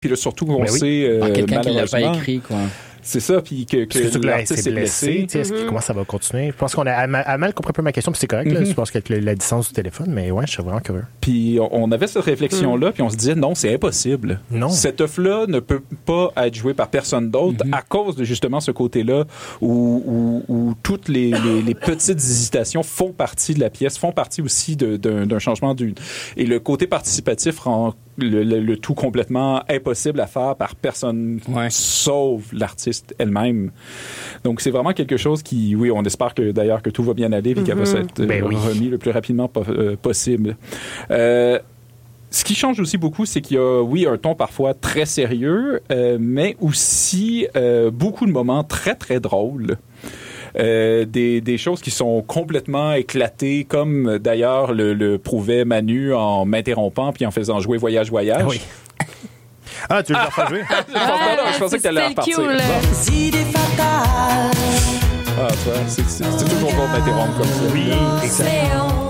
Puis là, surtout qu'on sait, quelqu'un qui l'a pas malheureusement... écrit, quoi. C'est ça, puis que l'artiste est blessé. Comment ça va continuer? Je pense qu'on a mal compris un peu ma question, puis c'est correct. Là, je pense qu'avec la distance du téléphone, mais ouais, je suis vraiment curieux. Puis on avait cette réflexion-là, puis on se disait, non, c'est impossible. Non. Cette œuvre-là ne peut pas être jouée par personne d'autre à cause de justement ce côté-là où toutes les petites hésitations font partie de la pièce, font partie aussi d'un changement et le côté participatif rend le tout complètement impossible à faire par personne sauf l'artiste elle-même. Donc c'est vraiment quelque chose qui, oui, on espère que d'ailleurs que tout va bien aller et qu'elle va s'être remis le plus rapidement possible. Ce qui change aussi beaucoup, c'est qu'il y a, oui, un ton parfois très sérieux, mais aussi beaucoup de moments très, très drôles. Des choses qui sont complètement éclatées, comme d'ailleurs le prouvait Manu en m'interrompant puis en faisant jouer Voyage, Voyage. Oui. Ah, tu veux le faire jouer? Je pensais que tu allais repartir. C'est toujours bon de m'interrompre comme ça. Oui, exactement.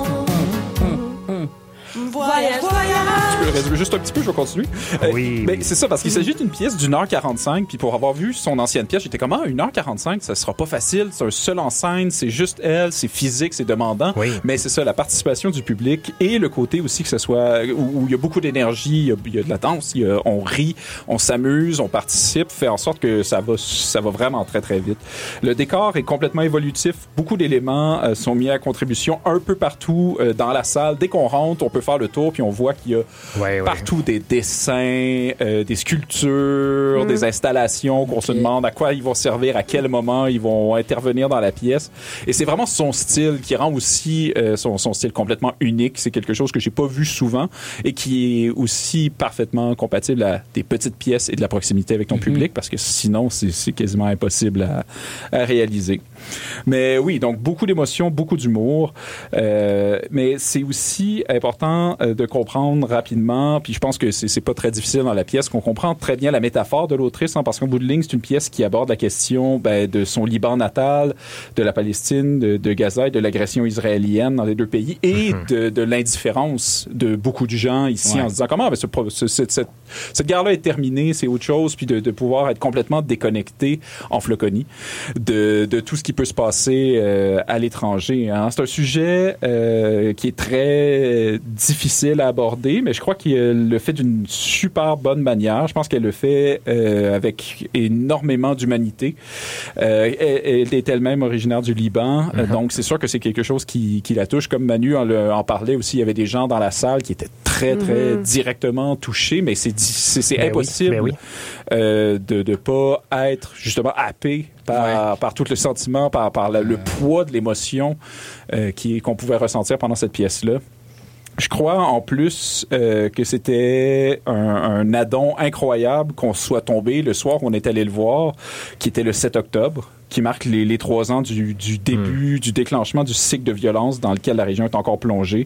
Voyage, voyage. Tu peux le résumer juste un petit peu, je vais continuer. Mais c'est ça, parce qu'il s'agit d'une pièce d'1h45, puis pour avoir vu son ancienne pièce, j'étais comme, 1h45, ça sera pas facile, c'est un seul en scène, c'est juste elle, c'est physique, c'est demandant. Oui. Mais c'est ça, la participation du public et le côté aussi que ce soit, où il y a beaucoup d'énergie, il y a de la danse, on rit, on s'amuse, on participe, fait en sorte que ça va vraiment très, très vite. Le décor est complètement évolutif, beaucoup d'éléments sont mis à contribution un peu partout dans la salle. Dès qu'on rentre, on peut faire le tour, puis on voit qu'il y a partout des dessins, des sculptures, des installations qu'on se demande à quoi ils vont servir, à quel moment ils vont intervenir dans la pièce. Et c'est vraiment son style qui rend aussi son style complètement unique. C'est quelque chose que j'ai pas vu souvent et qui est aussi parfaitement compatible à des petites pièces et de la proximité avec ton public, parce que sinon, c'est quasiment impossible à réaliser. Mais oui, donc beaucoup d'émotions, beaucoup d'humour, mais c'est aussi important de comprendre rapidement, puis je pense que c'est pas très difficile dans la pièce, qu'on comprend très bien la métaphore de l'autrice, parce qu'en bout de ligne, c'est une pièce qui aborde la question de son Liban natal, de la Palestine, de Gaza et de l'agression israélienne dans les deux pays, et de l'indifférence de beaucoup de gens ici en se disant comment cette guerre-là est terminée, c'est autre chose, puis de pouvoir être complètement déconnecté en Floconie de tout ce qui peut se passer à l'étranger. Hein. C'est un sujet qui est très difficile à aborder, mais je crois qu'elle le fait d'une super bonne manière. Je pense qu'elle le fait avec énormément d'humanité. Elle est elle-même originaire du Liban, donc c'est sûr que c'est quelque chose qui la touche. Comme Manu en parlait aussi, il y avait des gens dans la salle qui étaient très, très directement touchés, mais c'est impossible de ne pas être justement happé par tout le sentiment, par le poids de l'émotion qu'on pouvait ressentir pendant cette pièce-là. Je crois en plus que c'était un addon incroyable qu'on soit tombé le soir où on est allé le voir, qui était le 7 octobre, qui marque les 3 ans du début, du déclenchement du cycle de violence dans lequel la région est encore plongée.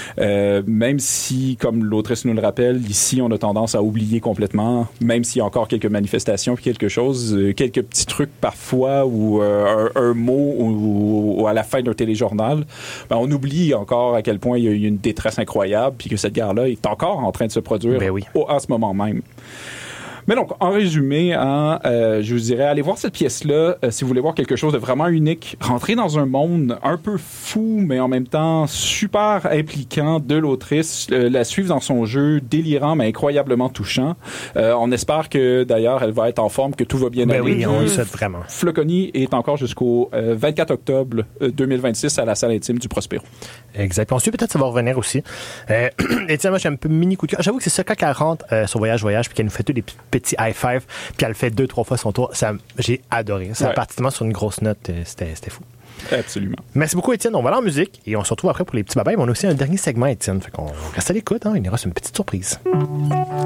Même si, comme l'autrice nous le rappelle, ici, on a tendance à oublier complètement, même s'il y a encore quelques manifestations puis quelque chose, quelques petits trucs parfois ou un mot ou à la fin d'un téléjournal, on oublie encore à quel point il y a eu une détresse incroyable puis que cette guerre-là est encore en train de se produire à ce moment même. Mais donc, en résumé, je vous dirais, allez voir cette pièce-là si vous voulez voir quelque chose de vraiment unique. Rentrez dans un monde un peu fou, mais en même temps super impliquant de l'autrice. La suivre dans son jeu délirant, mais incroyablement touchant. On espère que, d'ailleurs, elle va être en forme, que tout va bien aller. Oui, on le souhaite vraiment. Floconie est encore jusqu'au 24 octobre 2026 à la salle intime du Prospero. Exact. Ensuite, peut-être ça va revenir aussi. Et tiens, moi, j'ai un peu mini coup de cœur. J'avoue que c'est ça, quand elle rentre sur Voyage, puis qu'elle nous fait tous des petit high five, puis elle fait 2-3 fois son tour. J'ai adoré. Ça particulièrement sur une grosse note, c'était fou. Absolument. Merci beaucoup, Étienne. On va aller en musique et on se retrouve après pour les petits babins. Mais on a aussi un dernier segment, Étienne. Fait qu'on reste à l'écoute. Il y aura une petite surprise.